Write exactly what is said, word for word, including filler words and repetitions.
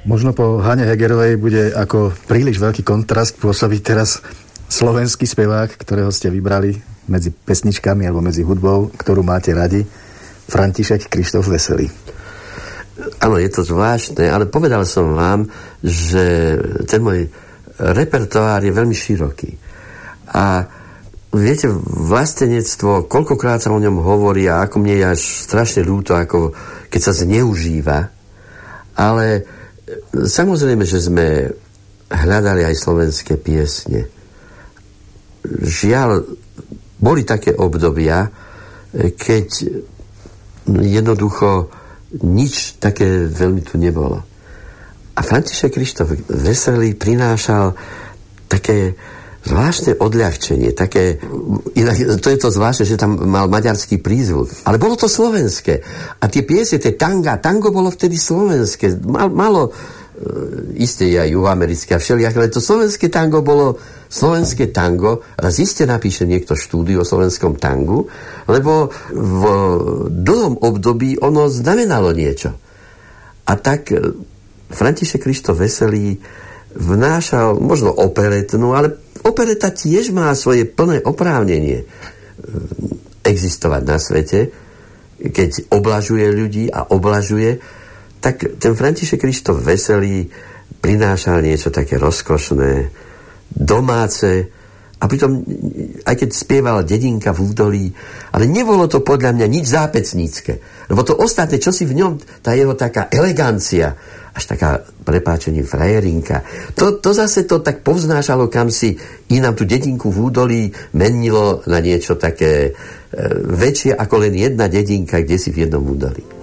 Možno po Hane Hegerovej bude ako príliš veľký kontrast pôsobiť teraz slovenský spevák, ktorého ste vybrali medzi pesničkami alebo medzi hudbou, ktorú máte radi, František Krištof Veselý. Áno, je to zvláštne, ale povedal som vám, že ten môj repertoár je veľmi široký. A viete, vlastenectvo, koľkokrát sa o ňom hovorí a ako mne je až strašne ľúto, ako keď sa zneužíva. Ale samozrejme, že sme hľadali aj slovenské piesne. Žiaľ, boli také obdobia, keď jednoducho nič také veľmi tu nebolo. A František Krištof Veselý prinášal také zvláštne odľahčenie, také, inak, to je to zvláštne, že tam mal maďarský prízvuk, ale bolo to slovenské. A tie piesne, tie tanga, tango bolo vtedy slovenské. Mal, malo, isté je aj juhoamerické a všelijak, ale to slovenské tango bolo slovenské tango. Raz iste napíše niekto štúdiu o slovenskom tangu, lebo v dlhom období ono znamenalo niečo. A tak František Krištof Veselý vnášal možno operetnú, ale opereta tiež má svoje plné oprávnenie existovať na svete, keď oblažuje ľudí a oblažuje, tak ten František Krištof Veselý prinášal niečo také rozkošné, domáce, a pritom, aj keď spieval Dedinka v údolí, ale nebolo to podľa mňa nič zápecnícke. Lebo to ostatné, čo si v ňom, tá jeho taká elegancia, až taká, prepáčenie, frajerinka, to, to zase to tak povznášalo kamsi, i nám tú Dedinku v údolí menilo na niečo také e, väčšie ako len jedna dedinka, kde si v jednom údolí.